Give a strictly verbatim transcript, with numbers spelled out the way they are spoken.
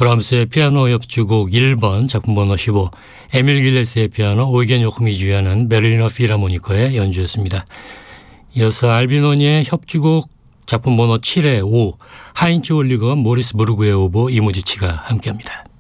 브람스의 피아노 협주곡 일 번 작품 번호 십오, 에밀 길레스의 피아노, 오이겐 요코미 주연한 베를리너 필하모니커의 연주였습니다. 이어서 알비노니의 협주곡 작품 번호 칠의 오, 하인츠 올리거와 모리스 무르구의 오보, 이무지치가 함께합니다.